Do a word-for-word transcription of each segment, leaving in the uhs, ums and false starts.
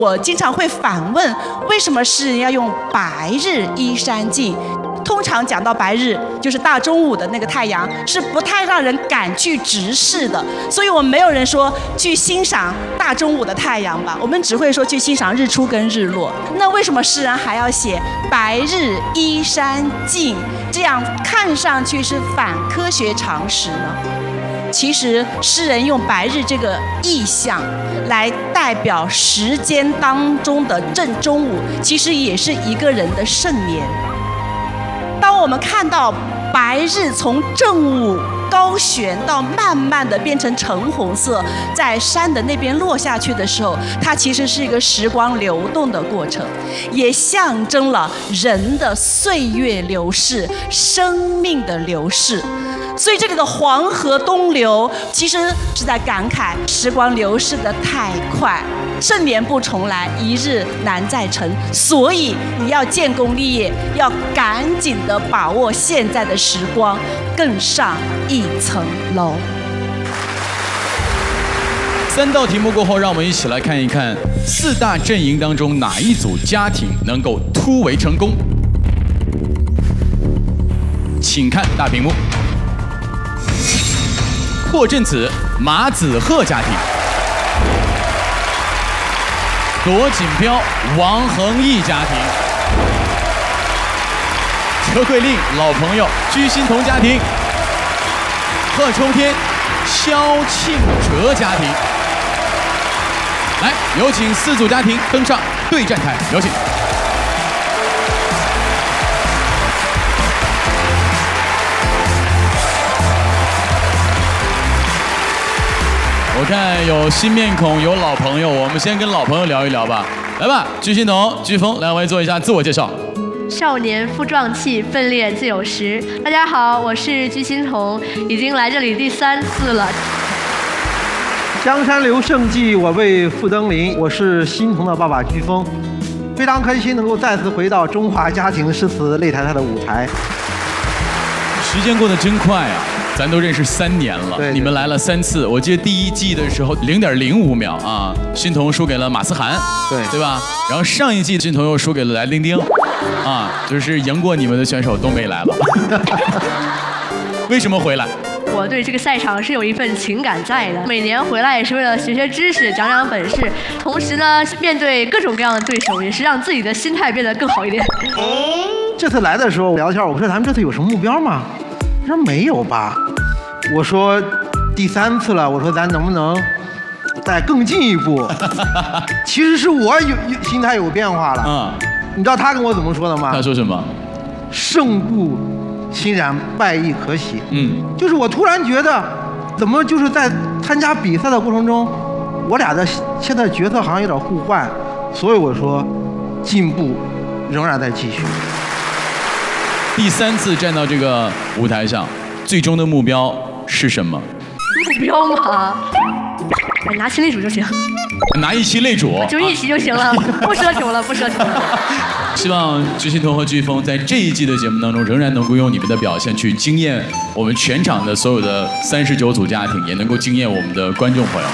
我经常会反问，为什么诗人要用白日依山尽？通常讲到白日，就是大中午的那个太阳，是不太让人敢去直视的。所以我们没有人说去欣赏大中午的太阳吧，我们只会说去欣赏日出跟日落。那为什么诗人还要写白日依山尽？这样看上去是反科学常识呢？其实诗人用白日这个意象来代表时间当中的正中午，其实也是一个人的盛年。当我们看到白日从正午高悬到慢慢的变成橙红色，在山的那边落下去的时候，它其实是一个时光流动的过程，也象征了人的岁月流逝，生命的流逝。所以这里的黄河东流，其实是在感慨时光流逝得太快，盛年不重来，一日难再晨。所以你要建功立业，要赶紧的把握现在的时光，更上一层楼。 三道题目过后，让我们一起来看一看四大阵营当中哪一组家庭能够突围成功。请看大屏幕。霍震子、马子赫家庭，罗锦彪、王恒毅家庭，车桂令老朋友居心彤家庭，贺冲天、萧庆哲家庭。来，有请四组家庭登上对战台，有请。我看有新面孔，有老朋友，我们先跟老朋友聊一聊吧。来吧，居心彤、居峰，两位做一下自我介绍。 少年负壮气，奋烈自有时。大家好，我是居心彤，已经来这里第三次了。 江山留胜迹，我为复登临。我是心彤的爸爸居峰，非常开心能够再次回到中华家庭诗词擂台赛的舞台。 时间过得真快啊！咱都认识三年了， 对对， 你们来了三次。我记得第一季的时候零点零五秒啊，心彤输给了马思涵， 对对吧？然后上一季心彤又输给了来丁丁，啊，就是赢过你们的选手都没来了。为什么回来？ 我对这个赛场是有一份情感在的，每年回来也是为了学学知识、长长本事，同时呢，面对各种各样的对手，也是让自己的心态变得更好一点。 这次来的时候聊天，我说咱们这次有什么目标吗？他说没有吧。我说第三次了，我说咱能不能再更进一步？其实是我有有心态有变化了。 啊、 嗯，你知道他跟我怎么说的吗？ 他说什么？ 胜固欣然，败亦可喜。 嗯， 就是我突然觉得，怎么就是在参加比赛的过程中，我俩的现在角色好像有点互换，所以我说进步仍然在继续。 第三次站到这个舞台上，最终的目标是什么？ 目标嘛，哎，拿起擂主就行， 拿一期擂主， 就一期就行了，不奢求了，不奢求了。 希望居心彤和居峰在这一季的节目当中，仍然能够用你们的表现去惊艳我们全场的所有的三十九组家庭，也能够惊艳我们的观众朋友。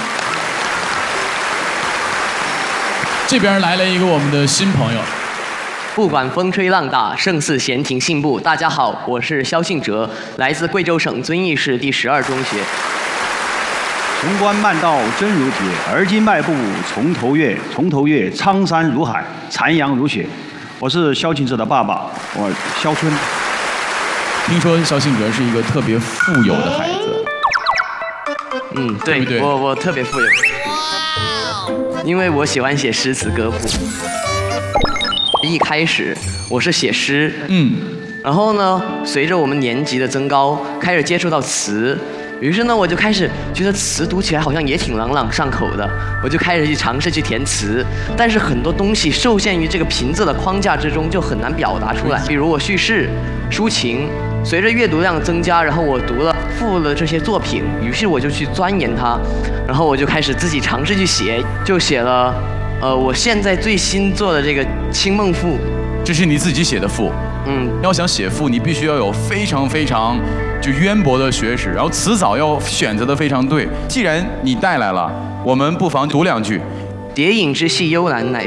这边来了一个我们的新朋友。 不管风吹浪打，胜似闲庭信步。大家好，我是萧信哲，来自贵州省遵义市第十二中学。 雄关漫道真如铁，而今迈步从头越，从头越，苍山如海，残阳如血。我是萧庆哲的爸爸，我萧春。 听说萧信哲是一个特别富有的孩子。 嗯，对， 对不对？ 我我特别富有，因为我喜欢写诗词歌赋。一开始我是写诗， 嗯， 然后呢，随着我们年级的增高，开始接触到词，于是呢，我就开始觉得词读起来好像也挺朗朗上口的，我就开始去尝试去填词，但是很多东西受限于这个平仄的框架之中，就很难表达出来。比如我叙事、抒情，随着阅读量增加，然后我读了赋了这些作品，于是我就去钻研它，然后我就开始自己尝试去写，就写了。呃，我现在最新做的这个《清梦赋》， 这是你自己写的赋。 嗯， 要想写赋，你必须要有非常非常就渊博的学识，然后词藻要选择的非常对。既然你带来了，我们不妨读两句。 蝶影之戏幽兰，乃